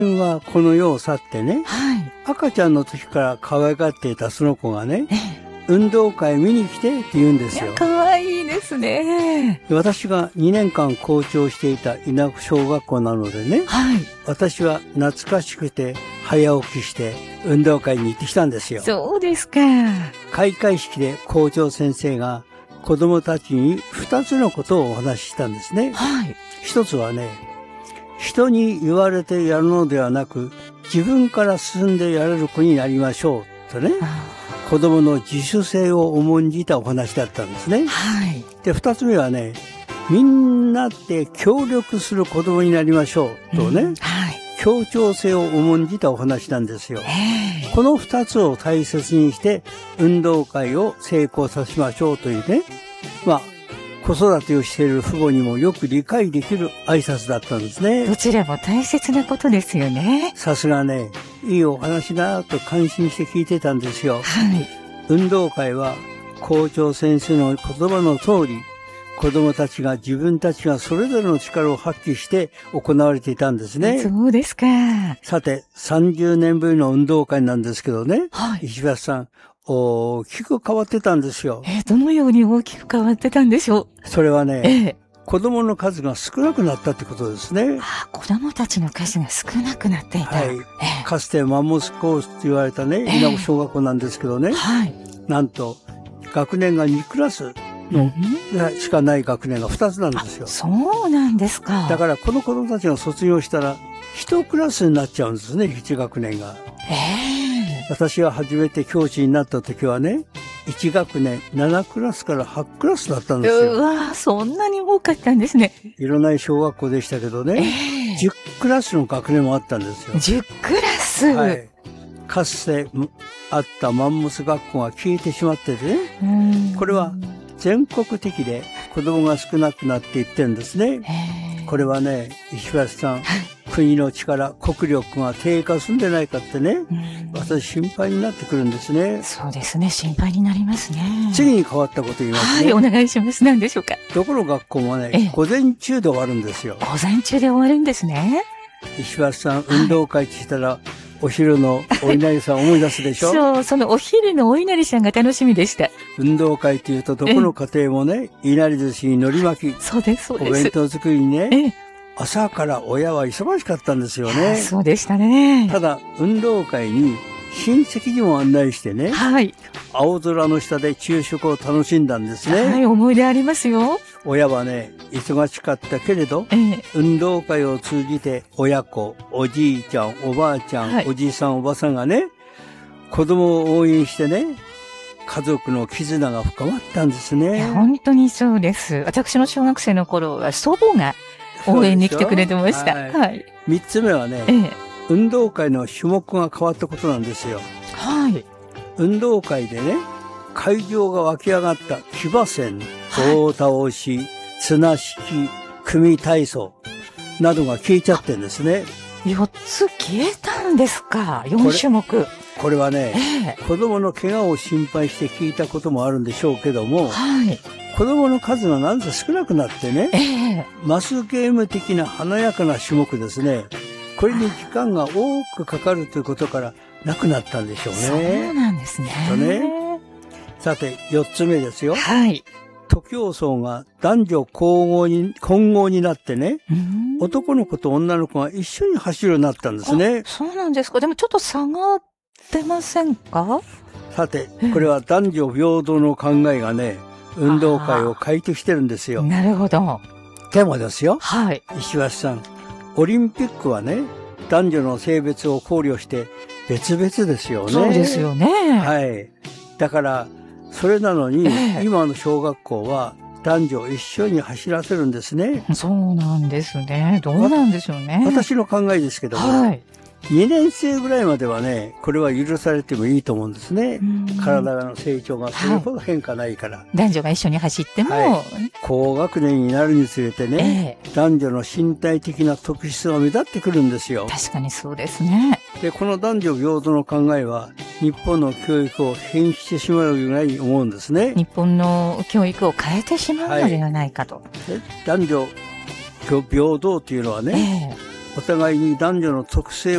はこの世を去ってね、 はい。 赤ちゃんの時から可愛がっていたその子がね、運動会見に来てって言うんですよ。 かわいいですね。 私が2年間校長していた稲子小学校なのでね、 はい。 私は懐かしくて早起きして運動会に行ってきたんですよ。 そうですか。 開会式で校長先生が子供たちに2つのことをお話ししたんですね。 はい。 一つはね、人に言われてやるのではなく、自分から進んでやれる子になりましょうとね、子供の自主性を重んじたお話だったんですね。 はい。 で、二つ目はね、みんなで協力する子供になりましょうとね、 はい。 協調性を重んじたお話なんですよ。この二つを大切にして運動会を成功させましょうというね、子育てをしている父母にもよく理解できる挨拶だったんですね。 どちらも大切なことですよね。 さすがね、いいお話だと感心して聞いてたんですよ。 はい。 運動会は校長先生の言葉の通り、子供たちが自分たちがそれぞれの力を発揮して行われていたんですね。 そうですか。 さて、30年ぶりの運動会なんですけどね、 はい。 石橋さん、大きく変わってたんですよ。 どのように大きく変わってたんでしょう。 それはね、子供の数が少なくなったってことですね。 子供たちの数が少なくなっていた。 はい。かつてマンモスコースと言われたね、稲子小学校なんですけどね、 はい。 なんと、学年が2クラスのしかない学年が2つなんですよ。 そうなんですか。 だからこの子供たちが卒業したら1クラスになっちゃうんですね、1学年が。私が初めて教師になった時はね、1学年7クラスから8クラスだったんですよ。 うわ、そんなに多かったんですね。 色ない小学校でしたけどね、10クラスの学年もあったんですよ。 10クラス、 はい。かつてあったマンモス学校が消えてしまっててね、これは全国的で子供が少なくなっていってるんですね。これはね、石橋さん、国の力、国力が低下するんじゃないかってね、私心配になってくるんですね。 そうですね、心配になりますね。 次に変わったこと言いますね。 はい、お願いします。何でしょうか。 どこの学校もね、午前中で終わるんですよ。 午前中で終わるんですね。 石橋さん、運動会って言ったら、お昼のお稲荷さん思い出すでしょ。 そう、そのお昼のお稲荷さんが楽しみでした。 運動会っていうと、どこの家庭もね、稲荷寿司に海苔巻き。 そうです、そうです。 お弁当作りにね、朝から親は忙しかったんですよね。 そうでしたね。 ただ、運動会に親戚にも案内してね、 はい。 青空の下で昼食を楽しんだんですね。 はい、思い出ありますよ。 親はね、忙しかったけれど、運動会を通じて親子、おじいちゃん、おばあちゃん、おじいさん、おばさんがね、子供を応援してね、家族の絆が深まったんですね。 本当にそうです。私の小学生の頃は祖母が応援に来てくれてました。はい。 3つ目はね、運動会の種目が変わったことなんですよ。 はい。 運動会でね、会場が湧き上がった騎馬戦、棒倒し、綱引き、組体操などが消えちゃってんですね。 4つ消えたんですか。4種目。 これはね、子供の怪我を心配して聞いたこともあるんでしょうけども、子供の数がなんせ少なくなってね、マスゲーム的な華やかな種目ですね。これに時間が多くかかるということからなくなったんでしょうね。 そうなんですね。 さて、4つ目ですよ。 はい。 徒競走が男女混合になってね、男の子と女の子が一緒に走るようになったんですね。 そうなんですか。でもちょっと差が出ませんか？ さて、これは男女平等の考えがね、運動会を変えてきてるんですよ。 なるほど。 でもですよ。 はい。 石橋さん、オリンピックはね、男女の性別を考慮して別々ですよね。 そうですよね。 はい。だから、それなのに、今の小学校は男女一緒に走らせるんですね。 そうなんですね。どうなんでしょうね。 私の考えですけども、2年生ぐらいまではね、これは許されてもいいと思うんですね。体の成長がそれほど変化ないから。 男女が一緒に走っても、 高学年になるにつれてね、男女の身体的な特質が目立ってくるんですよ。 確かにそうですね。 で、この男女平等の考えは、日本の教育を変異してしまうぐらい思うんですね。 日本の教育を変えてしまうのではないかと。 男女平等というのはね、お互いに男女の特性